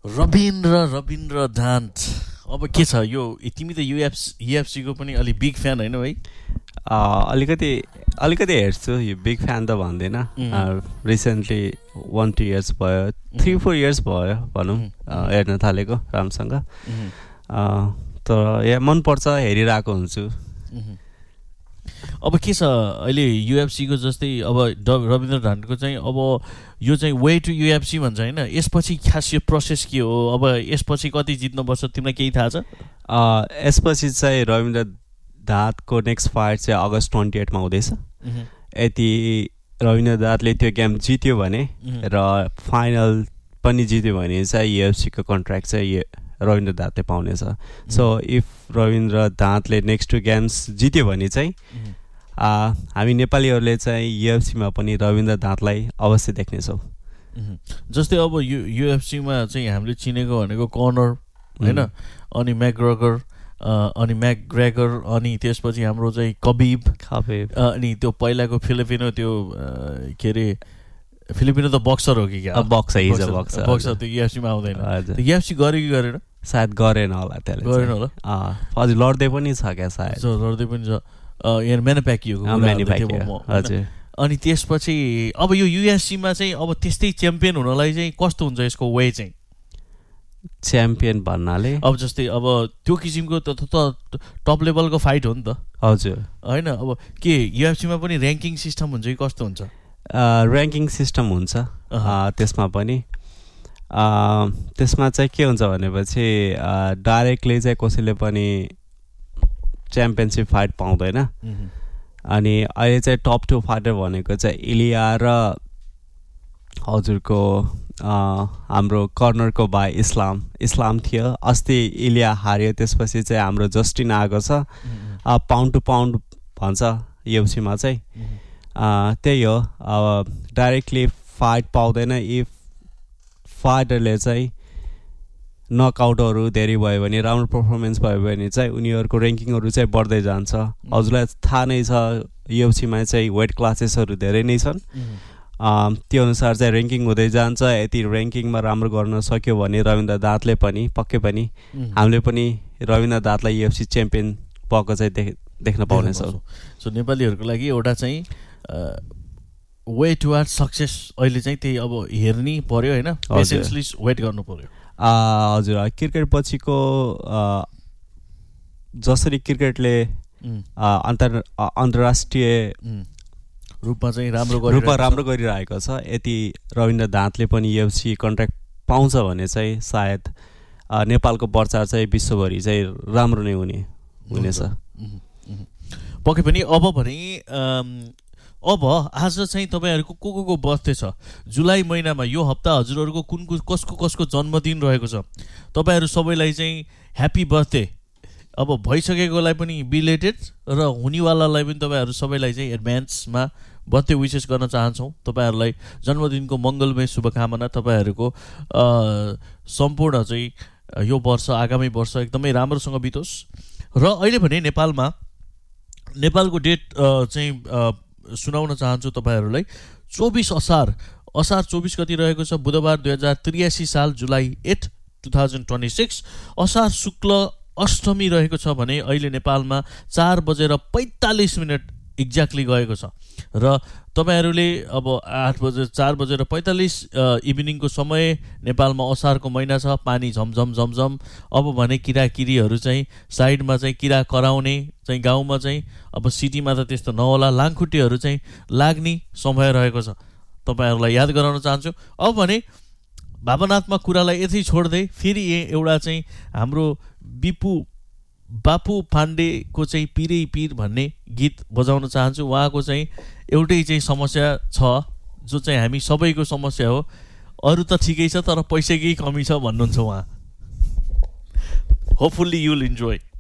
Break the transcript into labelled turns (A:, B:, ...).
A: रविन्द्र दान्त अब के छ यो तिमी त युएफसी को पनि अलि बिग फ्यान हैन है?
B: अलिकति हेर्छु, यो बिग फ्यान त भन्दैन। रिसेन्टली 1-2 इयर्स भयो, 3-4 इयर्स भयो भनौँ हेर्न थालेको राम्रोसँग। तर मनपर्छ, हेरिरहेको हुन्छु।
A: अब के छ अहिले युएफसी को जस्तै अब रविन्द्र दान्तको चाहिँ अब यो चाहिँ वे टु युएफसी भन्छ हैन? यसपछि खास यो प्रोसेस के हो? अब यसपछि कति जित्नुपर्छ तिमीलाई केही थाहा छ?
B: यसपछि चाहिँ रविन्द्र दाँतको नेक्स्ट फाइट चाहिँ अगस्त 28 मा हुँदैछ। यदि रविन्द्र दाँतले त्यो गेम जित्यो भने र फाइनल पनि जित्यो भने चाहिँ युएफसी को कन्ट्र्याक्ट चाहिँ रविन्द्र दाँतले पाउनेछ। So if Rabindra दाँतले next 2 games जित्यो भने चाहिँ हामी नेपालीहरूले चाहिँ युएफसीमा पनि रविन्द्र दाँतलाई अवश्य देख्नेछौँ।
A: जस्तै अब युएफसीमा चाहिँ हामीले चिनेको भनेको कर्नर हैन, अनि मैग्रेगर, अनि मैकग्रेगर, अनि त्यसपछि हाम्रो चाहिँ कबीब, अनि त्यो पहिलाको फिलिपिनो त्यो के अरे फिलिपिनो त बक्सर हो कि क्या? बक्सर त्यो युएफसीमा आउँदैन। युएफसी गर्यो कि गरेन?
B: सायद गरेन होला त्यसले।
A: गरेन होला,
B: हजुर। लड्दै पनि छ क्या सायद?
A: लड्दै पनि छ। यहाँ म्यानुफ्याक्चरिङको
B: हजुर।
A: अनि त्यसपछि अब यो युएफसीमा चाहिँ अब त्यस्तै च्याम्पियन हुनलाई चाहिँ कस्तो हुन्छ यसको वे चाहिँ?
B: च्याम्पियन भन्नाले
A: अब जस्तै अब त्यो किसिमको त टप लेभलको फाइट हो नि त।
B: हजुर
A: हैन? अब के युएफसीमा पनि र्याङ्किङ सिस्टम हुन्छ कि कस्तो हुन्छ?
B: र्याङ्किङ सिस्टम हुन्छ त्यसमा पनि। त्यसमा चाहिँ के हुन्छ भनेपछि डाइरेक्टली चाहिँ कसैले पनि च्याम्पियनसिप फाइट पाउँदैन। अनि अहिले चाहिँ टप 2 फाइटर भनेको चाहिँ इलिया र हजुरको हाम्रो कर्नरको भाइ इस्लाम थियो। अस्ति इलिया हार्यो, त्यसपछि चाहिँ हाम्रो जस्टिन आएको छ। पाउन्ड टु पाउन्ड भन्छ युएफसीमा चाहिँ। त्यही हो, अब डाइरेक्टली फाइट पाउँदैन। इफ फाइटरले चाहिँ नकआउटहरू धेरै भयो भने, राम्रो पर्फर्मेन्स भयो भने चाहिँ उनीहरूको र्याङ्किङहरू चाहिँ बढ्दै जान्छ। हजुरलाई थाहा नै छ युएफसीमा चाहिँ वेट क्लासेसहरू धेरै नै छन्। त्यो अनुसार चाहिँ र्याङ्किङ हुँदै जान्छ। यति र्याङ्किङमा राम्रो गर्न सक्यो भने रविन्द्र दाँतले पनि पक्कै पनि हामीले पनि रविन्द्र दाँतलाई युएफसी च्याम्पियन भएको चाहिँ देख्न पाउनेछौँ।
A: सो नेपालीहरूको लागि एउटा चाहिँ वे टुवार्ड सक्सेस अहिले चाहिँ त्यही अब हेर्नै पर्यो हैन? पेसेन्सली वेट गर्नु पर्यो।
B: हजुर। क्रिकेट पछिको जसरी क्रिकेटले अन्तर्राष्ट्रिय
A: रूपमा चाहिँ राम्रो
B: गरिरहेको छ, यति रविन्द्र दाँतले पनि युएफसी कन्ट्र्याक्ट पाउँछ भने चाहिँ सायद नेपालको प्रचार चाहिँ विश्वभरि चाहिँ राम्रो नै हुनेछ।
A: पक्कै पनि। अब भने अब आज चाहिँ तपाईँहरूको को बर्थडे छ? जुलाई महिनामा यो हप्ता हजुरहरूको कसको जन्मदिन रहेको छ? तपाईँहरू सबैलाई चाहिँ ह्याप्पी बर्थडे। अब भइसकेकोलाई पनि बिलेटेड र हुनेवालालाई पनि तपाईँहरू सबैलाई चाहिँ एडभान्समा बर्थडे विसेस गर्न चाहन्छौँ। तपाईँहरूलाई जन्मदिनको मङ्गलमय शुभकामना। तपाईँहरूको सम्पूर्ण चाहिँ यो वर्ष, आगामी वर्ष एकदमै राम्रोसँग बितोस्। र अहिले भने नेपालको डेट चाहिँ सुनाउन चाहन्छु तपाईँहरूलाई। 24 असार 24 गति रहेको छ, बुधबार, 2083 साल, जुलाई 8, 2026। असार शुक्ल अष्टमी रहेको छ भने अहिले नेपालमा 4:45 एक्ज्याक्टली गएको छ। र तपाईँहरूले अब 4:45 इभिनिङको समय, नेपालमा असारको महिना छ, पानी झमझम। अब भने किराकिरीहरू चाहिँ साइडमा चाहिँ किरा कराउने चाहिँ गाउँमा चाहिँ, अब सिटीमा त त्यस्तो नहोला, लाङखुट्टेहरू चाहिँ लाग्ने समय रहेको छ। तपाईँहरूलाई याद गराउन चाहन्छु। अब भने भावनात्मक कुरालाई यतै छोड्दै फेरि एउटा चाहिँ हाम्रो बापु पाण्डेको चाहिँ पिरै पिर भन्ने गीत बजाउन चाहन्छु। उहाँको चाहिँ एउटै चाहिँ समस्या छ, जो चाहिँ हामी सबैको समस्या हो। अरू त ठिकै छ तर पैसाकै कमी छ भन्नुहुन्छ उहाँ। Hopefully you will enjoy.